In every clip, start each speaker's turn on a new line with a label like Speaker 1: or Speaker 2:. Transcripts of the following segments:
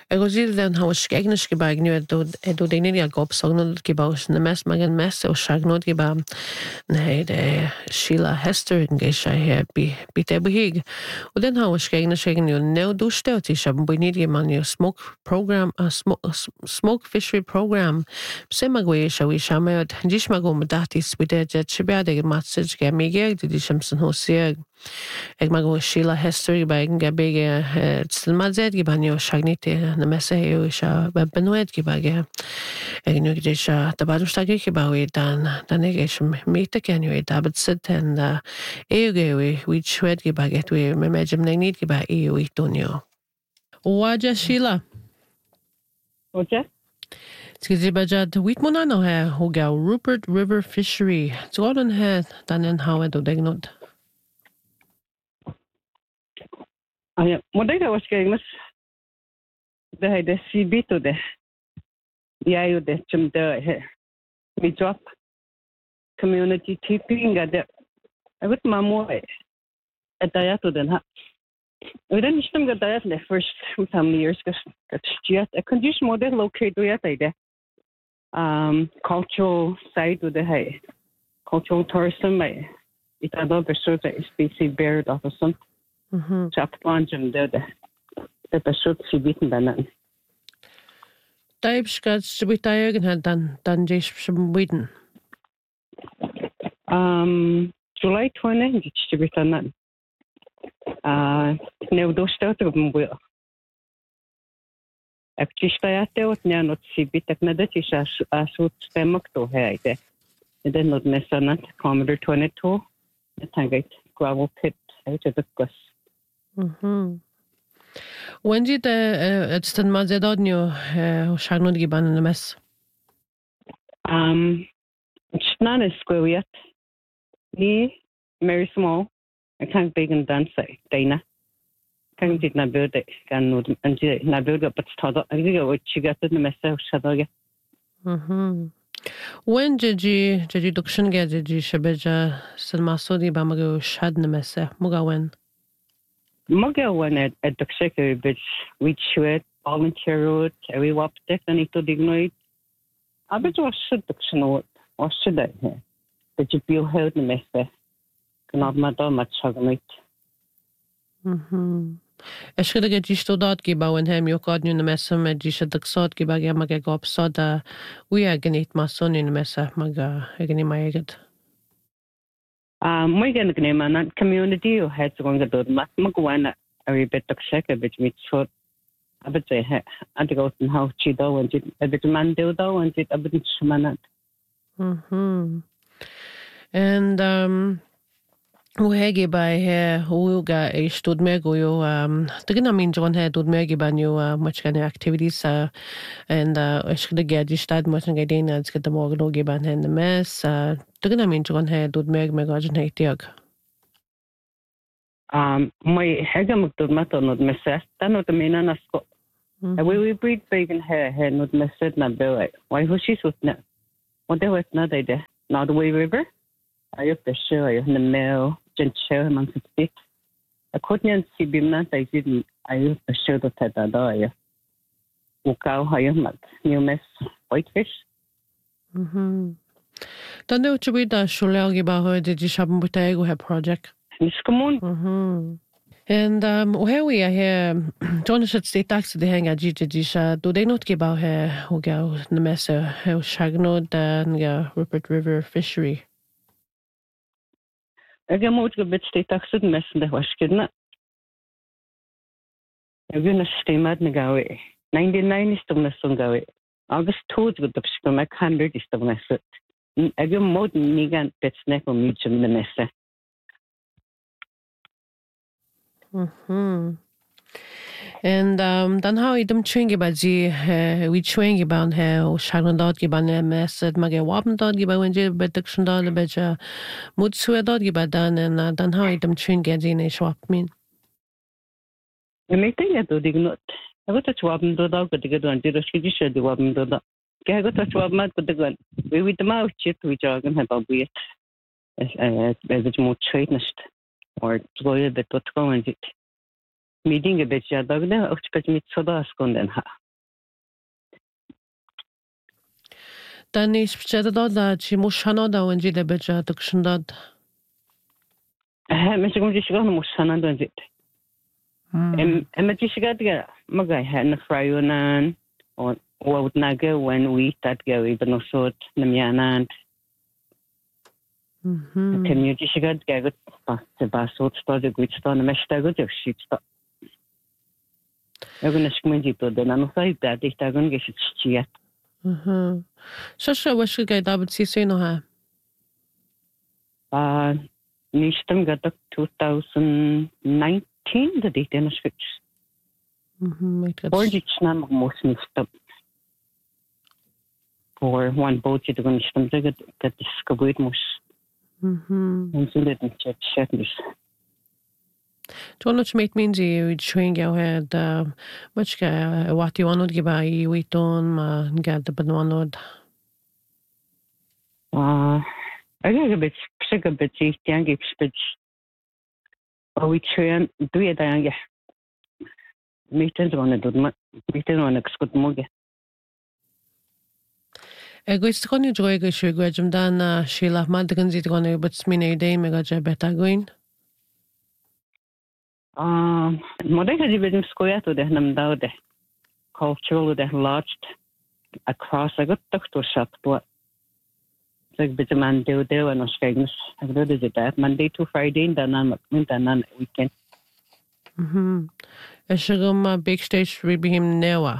Speaker 1: Agus iad den ha skeignes gebag nu do déine a gob sognod gebá na mes me an mes ó seagnod gebá na de Sheila Hester an géis he bí e behig. Og den ha skeigna ségan jo ne dústeltí se buníri man jo smoke fishery program sem a goé se vi se me dís me go me datí spide jet se bead ag mat ge mé geag dí sem san ho siag. Ag me go Sheila Hester ba ge bege stil mat zed ge ban jo seagnite na messe jo se benoed ge bage. Ag nu ge se da badsta ge gebá dan ag sem méte ken jo dabad sit en ége vi shwed ge baget we me mejem na nid ge ba eu I donio. Waja Sheila.
Speaker 2: Oja?
Speaker 1: Skizi bajad wit mona no he ho ga Rupert River Fishery. Zgodan he dan en hawe do degnod.
Speaker 2: Ja, modega was kegmas. De hij de sibito de. Ja, jo de chum de he. Mi drop community tipping de. I would mamo at dayato den ha. We didn't stem get that the first family years got just a condition model located there. Cultural side of the hay. Cultural tourism it another sort of species bird of some. Chapter one the pursuit she beaten than
Speaker 1: Types got to be tired and done just some widen.
Speaker 2: July 20 it's to be done. Ne dostat gum bu. Akçistayate ot ne not sibitak na dat is asut stemak to hayde. Den not nesanat Commodore 22 tangait gravel pit out of the gus.
Speaker 1: When did it's the mazedonio shagnod giban na mes?
Speaker 2: It's not a square yet. Ni very small. I can't big and dance Dana. Can't did na build it can na build up but start I think what she got in the message shadow.
Speaker 1: When did you duction get did you shabeja san masodi bamago shad na messe muga when?
Speaker 2: Muga when at the secretary bitch we should volunteer road we wap technique to dignoid. I bet was should duction or should I here? That you feel held the messe. Not matter much hagmit.
Speaker 1: Es skulle get just dort geba en hem jo god nu na messa med just at sod geba ge mag go soda we are genit ma son in messa mag egni my eget.
Speaker 2: My gen man community who has going to do mat magwana a bit of check a bit with short a bit say and go in how chi do and a bit man do and it a bit shamanat.
Speaker 1: And Hoe hege bij hoe ga is doet meer go yo tegen min John he doet meer geban yo much kind of activities and is de get die stad much ga den als get morgen no geban hen de mes tegen min John he doet meer me ga jen tiag
Speaker 2: my hege muk doet mat not mes dan not mina na sko we breed bacon he not mes na be why who she sut na what they was na de now the way river I have to show you in the mail, just show him on the stick. I couldn't see him not, I didn't, I have to show the tada doya. Ukau hayamat, new mess, whitefish.
Speaker 1: Dan know to read that Shulel about did you shop with the project?
Speaker 2: It's common.
Speaker 1: And where we are here, Jonathan State Tax the hang at Gijisha, do they not give out here who go the mess, Shagnod and Rupert River Fishery?
Speaker 2: Jeg må ikke bli stedt akset mest det var skidna. Jeg vil stemme at gawe. 99 stemmer som gawe. August 2 det opskriver 100 stemmer så. Jeg vil mod nigan petsnek og mytjem det meste.
Speaker 1: And dan how idum chwingi ba ji we chwingi ban he o sharon dot gi ban mesed mage wabn dot gi ba wenje beduction dot le beja mut swe dot gi ba dan and dan how idum chwingi ji ne shwap min.
Speaker 2: Jeg meter jeg do dignot. Jeg got at wabn dot ga diga do anti roski ji shedi wabn dot. Jeg got at wab mat diga. We with the mouth chip we jagan ha babuet. Es it mo trainest or goye betot ko and it. meeting a bit ja dagda och spet mit soda skonden ha.
Speaker 1: Dan is da chi mushana da wenji de beja tukshundad.
Speaker 2: Men så kommer det sig nog sanna då det. Men det sig att maga han frayunan och vad naga when we start go even no sort namyanan. Kan ju det sig att gå bara så stad gå stad mest gå det shit stad. Jag vill ska mig då den annan sida där det är gång det shit.
Speaker 1: Så vad ska jag da se no ha.
Speaker 2: Nistam gatak 2019 the date in a switch. Or ditchnam most nistam. For one boat to go nistam that discovered most. And so that chat this.
Speaker 1: Don't make means you train your head much what you want to give a wheat on get the banana.
Speaker 2: I got a bit sick of it, young speech. Oh, we train, do it, young. Meetings on a good meeting on a good mug.
Speaker 1: Egoist kon you joy go sugar jum dan Sheila Madigan zit gonna but smine day mega beta going.
Speaker 2: Modern has been square to the Namdaude cultural that lodged across a good doctor shop to like bit of man do and us famous. I've read it that Monday to Friday and then weekend.
Speaker 1: A sugar big stage be him newa.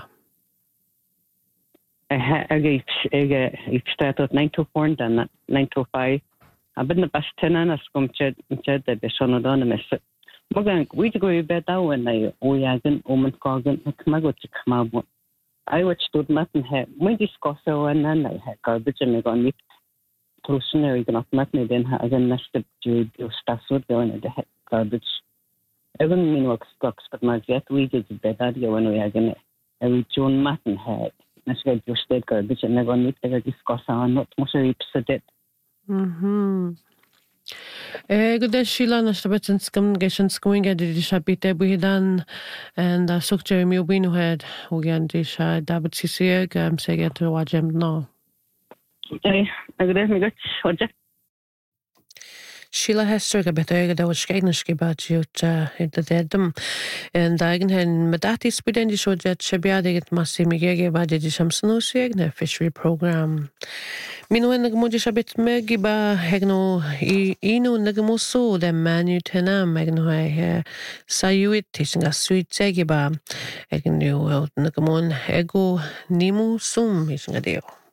Speaker 2: I started 9 to 4 and then 9 to 5. I've been the past 10 and I've come to the son of the mess. Magan, we go better when I oyagan, omen cogan, a kamago to come out. I watched to mutton head. When discuss and then I had garbage and I got it. Closer, enough mutton, then I then nested to stuff would go in the head garbage. I wouldn't mean what stocks, but my jet we did better when we are going to every June mutton head. Let's get your state garbage and I got it to discuss on not most upset.
Speaker 1: Good Sheila Nastabet scum gestions going at the Shabite Buhidan and Sok Jeremy Win head again dish David Sisiag say get to watch him now.
Speaker 2: Okay, I got me good.
Speaker 1: Sheila Hester ga beter da was skeineske bat jut in the deadum and dagen hen medati spiden die shojet shabiadet massimige ba de shamsno segne fishery program minu en gmodi shabet megi ba hegno inu nagmuso de manu tena megno he sayuit tisinga sweet sege ba egnu nagmon ego nimu sum isinga deo